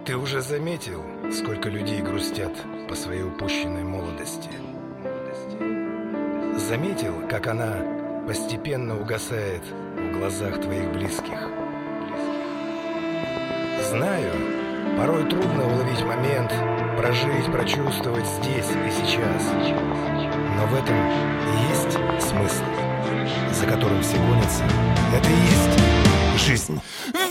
Ты уже заметил, сколько людей грустят по своей упущенной молодости? Заметил, как она постепенно угасает в глазах твоих близких? Знаю, порой трудно уловить момент, прожить, прочувствовать здесь и сейчас. Но в этом и есть смысл, за которым все гонятся. Это и есть жизнь.